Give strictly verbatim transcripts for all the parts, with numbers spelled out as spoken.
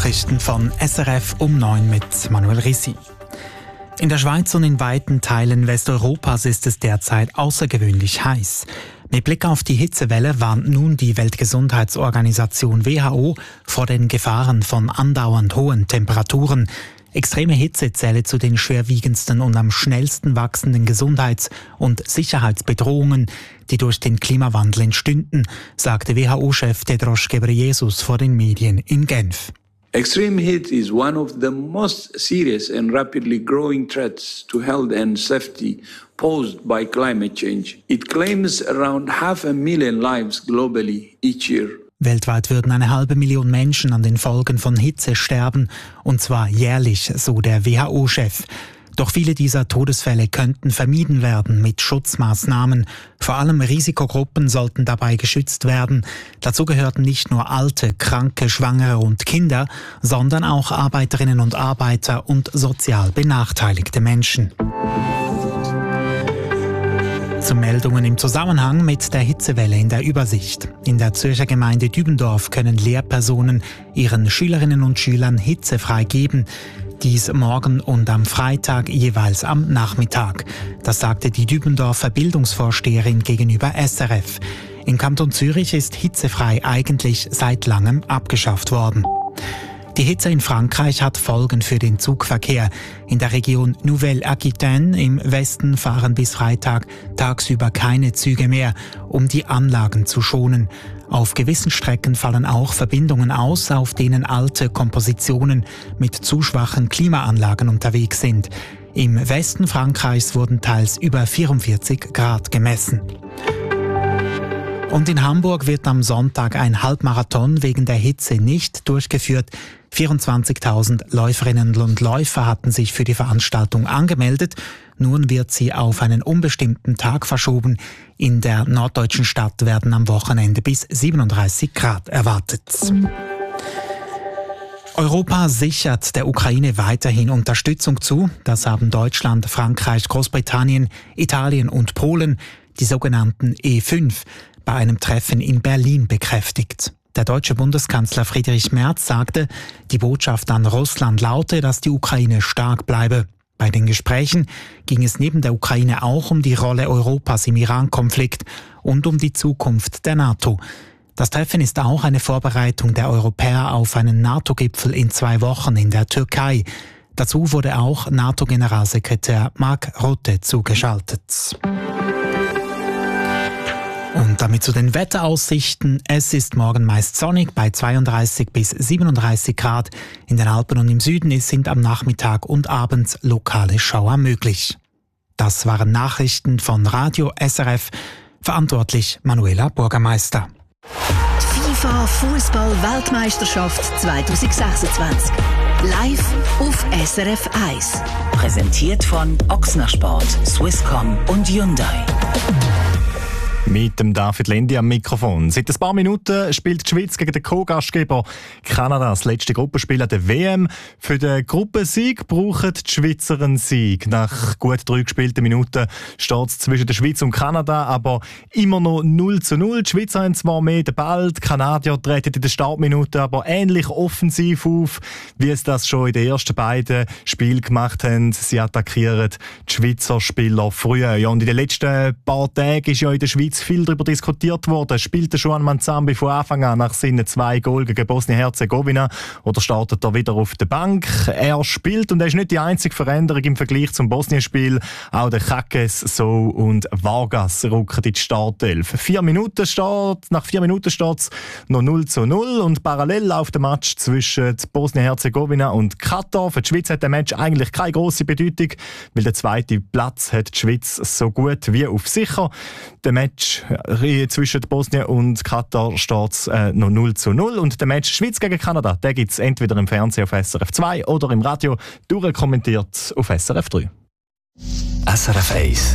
Nachrichten von S R F um neun mit Manuel Rissi. In der Schweiz und in weiten Teilen Westeuropas ist es derzeit außergewöhnlich heiß. Mit Blick auf die Hitzewelle warnt nun die Weltgesundheitsorganisation W H O vor den Gefahren von andauernd hohen Temperaturen. Extreme Hitze zähle zu den schwerwiegendsten und am schnellsten wachsenden Gesundheits- und Sicherheitsbedrohungen, die durch den Klimawandel entstünden, sagte W H O-Chef Tedros Ghebreyesus vor den Medien in Genf. Extreme heat is one of the most serious and rapidly growing threats to health and safety posed by climate change. It claims around half a million lives globally each year. Weltweit würden eine halbe Million Menschen an den Folgen von Hitze sterben, und zwar jährlich, so der W H O-Chef. Doch viele dieser Todesfälle könnten vermieden werden mit Schutzmaßnahmen. Vor allem Risikogruppen sollten dabei geschützt werden. Dazu gehörten nicht nur Alte, Kranke, Schwangere und Kinder, sondern auch Arbeiterinnen und Arbeiter und sozial benachteiligte Menschen. Zu Meldungen im Zusammenhang mit der Hitzewelle in der Übersicht. In der Zürcher Gemeinde Dübendorf können Lehrpersonen ihren Schülerinnen und Schülern hitzefrei geben. Dies morgen und am Freitag jeweils am Nachmittag. Das sagte die Dübendorfer Bildungsvorsteherin gegenüber S R F. Im Kanton Zürich ist hitzefrei eigentlich seit langem abgeschafft worden. Die Hitze in Frankreich hat Folgen für den Zugverkehr. In der Region Nouvelle-Aquitaine im Westen fahren bis Freitag tagsüber keine Züge mehr, um die Anlagen zu schonen. Auf gewissen Strecken fallen auch Verbindungen aus, auf denen alte Kompositionen mit zu schwachen Klimaanlagen unterwegs sind. Im Westen Frankreichs wurden teils über vierundvierzig Grad gemessen. Und in Hamburg wird am Sonntag ein Halbmarathon wegen der Hitze nicht durchgeführt. vierundzwanzigtausend Läuferinnen und Läufer hatten sich für die Veranstaltung angemeldet. Nun wird sie auf einen unbestimmten Tag verschoben. In der norddeutschen Stadt werden am Wochenende bis siebenunddreißig Grad erwartet. Europa sichert der Ukraine weiterhin Unterstützung zu. Das haben Deutschland, Frankreich, Großbritannien, Italien und Polen, die sogenannten E fünf, bei einem Treffen in Berlin bekräftigt. Der deutsche Bundeskanzler Friedrich Merz sagte, die Botschaft an Russland laute, dass die Ukraine stark bleibe. Bei den Gesprächen ging es neben der Ukraine auch um die Rolle Europas im Iran-Konflikt und um die Zukunft der NATO. Das Treffen ist auch eine Vorbereitung der Europäer auf einen NATO-Gipfel in zwei Wochen in der Türkei. Dazu wurde auch NATO-Generalsekretär Mark Rutte zugeschaltet. Und damit zu den Wetteraussichten. Es ist morgen meist sonnig bei zweiunddreißig bis siebenunddreißig Grad. In den Alpen und im Süden sind am Nachmittag und abends lokale Schauer möglich. Das waren Nachrichten von Radio S R F. Verantwortlich Manuela Bürgermeister. FIFA Fußball-Weltmeisterschaft zwanzig sechsundzwanzig. Live auf S R F eins. Präsentiert von Ochsner Sport, Swisscom und Hyundai. Mit dem David Lendi am Mikrofon. Seit ein paar Minuten spielt die Schweiz gegen den Co-Gastgeber Kanada das letzte Gruppenspiel an der W M. Für den Gruppensieg brauchen die Schweizer einen Sieg. Nach gut drei gespielten Minuten steht es zwischen der Schweiz und Kanada, aber immer noch null zu null. Die Schweizer haben zwar mehr den Ball, die Kanadier treten in den Startminuten aber ähnlich offensiv auf, wie es das schon in den ersten beiden Spielen gemacht haben. Sie attackieren die Schweizer Spieler früher. Ja, und in den letzten paar Tagen ist ja in der Schweiz viel darüber diskutiert worden. Spielt der Juan Manzambi von Anfang an nach seinen zwei Goals gegen Bosnien-Herzegowina oder startet er wieder auf der Bank? Er spielt und er ist nicht die einzige Veränderung im Vergleich zum Bosnien-Spiel. Auch der Kakes, So und Vargas rücken in die Startelf. Vier Minuten steht, nach vier Minuten steht es noch null zu null und parallel läuft der Match zwischen Bosnien-Herzegowina und Katar. Für die Schweiz hat der Match eigentlich keine grosse Bedeutung, weil der zweite Platz hat die Schweiz so gut wie auf sicher. Der Match zwischen Bosnien und Katar steht es äh, noch null zu null. Und der Match Schweiz gegen Kanada, den gibt es entweder im Fernsehen auf S R F zwei oder im Radio durchkommentiert auf S R F drei. S R F eins.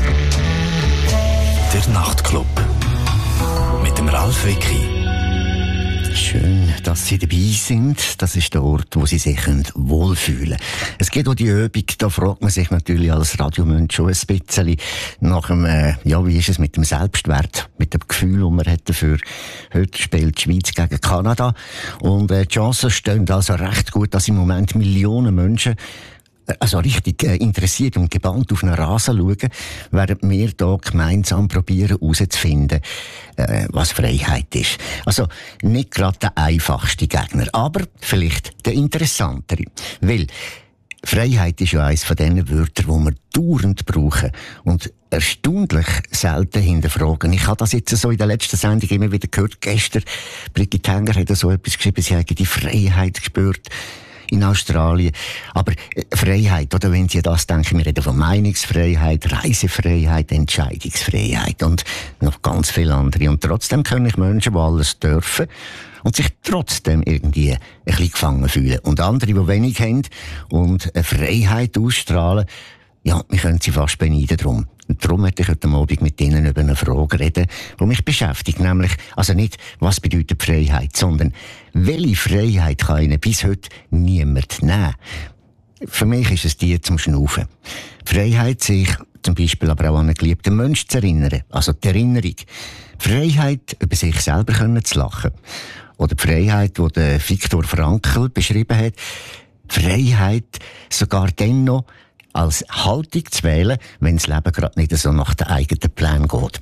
Der Nachtclub. Mit dem Ralf Wicki. Schön, dass dass sie dabei sind. Das ist der Ort, wo sie sich wohlfühlen können. Es geht um die Übung, da fragt man sich natürlich als Radiomensch schon ein bisschen nach dem, äh, ja, wie ist es mit dem Selbstwert, mit dem Gefühl, das man hat dafür. Heute spielt die Schweiz gegen Kanada und äh, die Chancen stehen also recht gut, dass im Moment Millionen Menschen also richtig äh, interessiert und gebannt auf einen Rasen schauen, während wir hier gemeinsam probieren herauszufinden, äh, was Freiheit ist. Also nicht gerade der einfachste Gegner, aber vielleicht der interessantere. Weil Freiheit ist ja eines von diesen Wörtern, die wir dauernd brauchen und erstaunlich selten hinterfragen. Ich habe das jetzt so in der letzten Sendung immer wieder gehört. Gestern, Brigitte Henger hat so etwas geschrieben, sie hätte die Freiheit gespürt in Australien. Aber äh, Freiheit, oder wenn Sie das denken, wir reden von Meinungsfreiheit, Reisefreiheit, Entscheidungsfreiheit und noch ganz viele andere. Und trotzdem können ich Menschen, die alles dürfen und sich trotzdem irgendwie ein bisschen gefangen fühlen. Und andere, die wenig haben und eine Freiheit ausstrahlen, ja, wir können sie fast beneiden drum. Und darum möchte ich heute Abend mit Ihnen über eine Frage reden, die mich beschäftigt. Nämlich, also nicht, was bedeutet Freiheit, sondern welche Freiheit kann Ihnen bis heute niemand nehmen? Für mich ist es die zum Schnaufen. Freiheit, sich zum Beispiel aber auch an einen geliebten Menschen zu erinnern. Also die Erinnerung. Freiheit, über sich selber können zu lachen. Oder die Freiheit, die der Viktor Frankl beschrieben hat. Freiheit, sogar dann noch als Haltung zu wählen, wenn das Leben gerade nicht so nach den eigenen Plänen geht.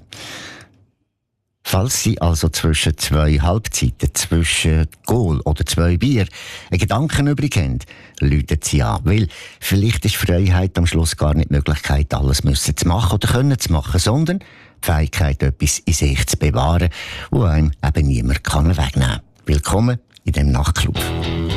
Falls Sie also zwischen zwei Halbzeiten, zwischen Goal oder zwei Bier einen Gedanken übrig haben, läuten Sie an. Weil vielleicht ist Freiheit am Schluss gar nicht die Möglichkeit, alles müssen zu machen oder können zu machen, sondern die Fähigkeit, etwas in sich zu bewahren, wo einem eben niemand kann wegnehmen kann. Willkommen in dem Nachtclub.